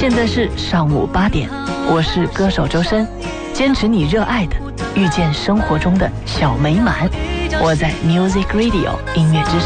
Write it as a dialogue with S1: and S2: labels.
S1: 现在是上午8点，我是歌手周深，坚持你热爱的，遇见生活中的小美满。我在 Music Radio 音乐之声。